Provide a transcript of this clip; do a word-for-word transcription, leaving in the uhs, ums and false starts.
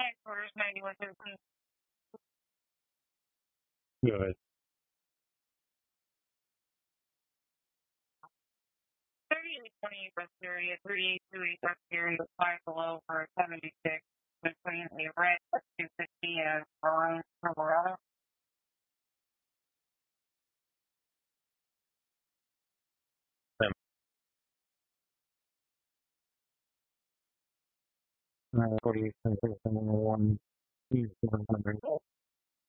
Headquarters ninety-one thirteen. Good. thirty-eight twenty West area, thirty-eight twenty West area, five below for seventy-six, between a red two fifty and orange Colorado. Uh, forty-eight, one, seven hundred.